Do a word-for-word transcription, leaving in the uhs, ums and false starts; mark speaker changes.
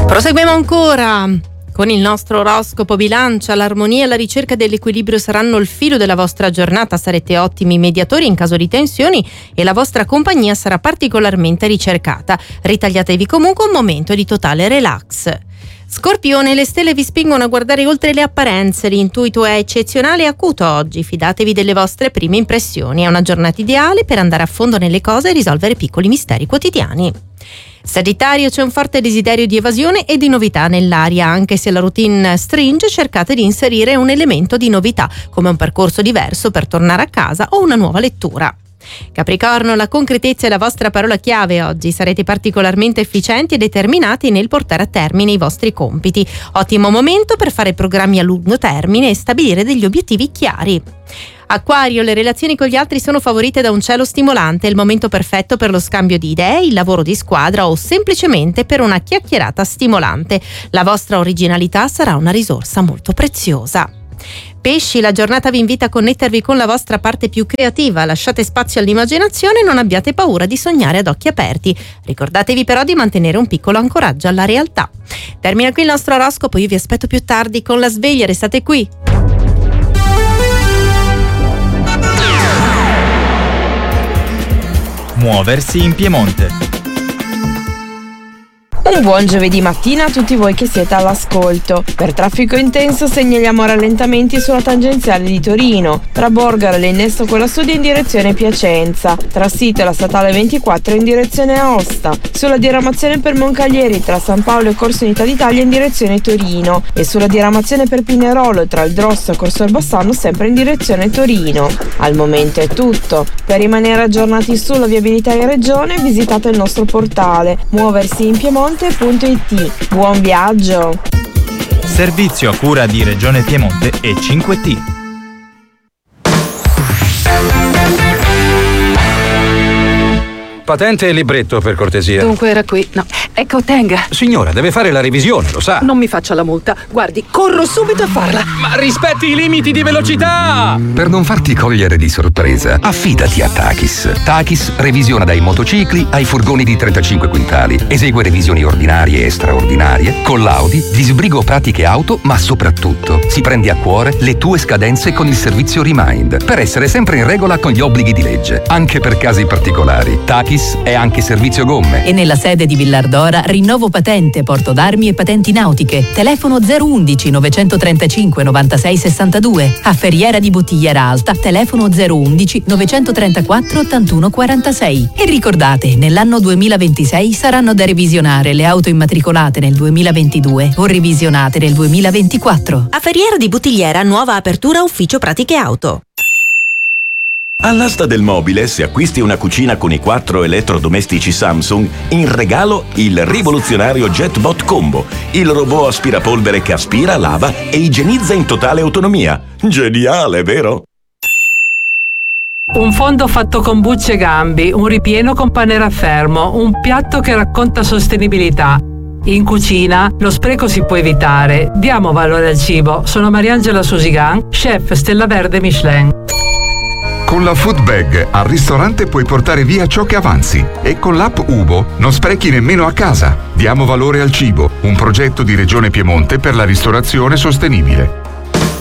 Speaker 1: Proseguiamo ancora con il nostro oroscopo bilancia. L'armonia e la ricerca dell'equilibrio saranno il filo della vostra giornata. Sarete ottimi mediatori in caso di tensioni e la vostra compagnia sarà particolarmente ricercata. Ritagliatevi comunque un momento di totale relax. Scorpione, le stelle vi spingono a guardare oltre le apparenze. L'intuito è eccezionale e acuto oggi. Fidatevi delle vostre prime impressioni. È una giornata ideale per andare a fondo nelle cose e risolvere piccoli misteri quotidiani. Sagittario, c'è un forte desiderio di evasione e di novità nell'aria. Anche se la routine stringe, cercate di inserire un elemento di novità, come un percorso diverso per tornare a casa o una nuova lettura. Capricorno, la concretezza è la vostra parola chiave oggi. Sarete particolarmente efficienti e determinati nel portare a termine i vostri compiti. Ottimo momento per fare programmi a lungo termine e stabilire degli obiettivi chiari. Acquario, le relazioni con gli altri sono favorite da un cielo stimolante. È il momento perfetto per lo scambio di idee, il lavoro di squadra o semplicemente per una chiacchierata stimolante. La vostra originalità sarà una risorsa molto preziosa. Pesci, la giornata vi invita a connettervi con la vostra parte più creativa. Lasciate spazio all'immaginazione e non abbiate paura di sognare ad occhi aperti. Ricordatevi però di mantenere un piccolo ancoraggio alla realtà. Termina qui il nostro oroscopo, io vi aspetto più tardi con la sveglia, restate qui.
Speaker 2: Muoversi in Piemonte.
Speaker 3: Un buon giovedì mattina a tutti voi che siete all'ascolto. Per traffico intenso segnaliamo rallentamenti sulla tangenziale di Torino, tra Borgaro e l'innesto con la Sud in direzione Piacenza, tra Sito e la statale ventiquattro in direzione Aosta, sulla diramazione per Moncalieri tra San Paolo e Corso Unità d'Italia in direzione Torino e sulla diramazione per Pinerolo tra il Drosso e Corso Orbassano sempre in direzione Torino. Al momento è tutto. Per rimanere aggiornati sulla viabilità in regione visitate il nostro portale muoversi in Piemonte punto it. Buon viaggio!
Speaker 2: Servizio a cura di Regione Piemonte e cinque T.
Speaker 4: Patente e libretto, per cortesia.
Speaker 5: Dunque era qui. No. Ecco, tenga.
Speaker 4: Signora, deve fare la revisione, lo sa.
Speaker 5: Non mi faccia la multa. Guardi, corro subito a farla.
Speaker 4: Ma rispetti i limiti di velocità!
Speaker 6: Per non farti cogliere di sorpresa, affidati a Takis. Takis revisiona dai motocicli ai furgoni di trentacinque quintali. Esegue revisioni ordinarie e straordinarie. Con l'Audi disbrigo pratiche auto, ma soprattutto si prende a cuore le tue scadenze con il servizio Remind, per essere sempre in regola con gli obblighi di legge, anche per casi particolari. Takis è anche servizio gomme.
Speaker 7: E nella sede di Villardora rinnovo patente, porto d'armi e patenti nautiche. Telefono zero undici novecentotrentacinque novantasei sessantadue. A Ferriera di Bottigliera Alta, telefono zero undici novecentotrentaquattro ottantuno quarantasei. E ricordate, nell'anno duemilaventisei saranno da revisionare le auto immatricolate nel duemilaventidue o revisionate nel duemilaventiquattro.
Speaker 1: A Ferriera di Bottigliera, nuova apertura ufficio pratiche auto.
Speaker 8: All'asta del mobile, se acquisti una cucina con i quattro elettrodomestici Samsung, in regalo il rivoluzionario JetBot Combo, il robot aspirapolvere che aspira, lava e igienizza in totale autonomia. Geniale, vero?
Speaker 9: Un fondo fatto con bucce e gambi, un ripieno con pane raffermo, un piatto che racconta sostenibilità. In cucina lo spreco si può evitare. Diamo valore al cibo. Sono Mariangela Susigan, chef Stella Verde Michelin.
Speaker 10: Con la Food Bag al ristorante puoi portare via ciò che avanzi e con l'app Ubo non sprechi nemmeno a casa. Diamo valore al cibo, un progetto di Regione Piemonte per la ristorazione sostenibile.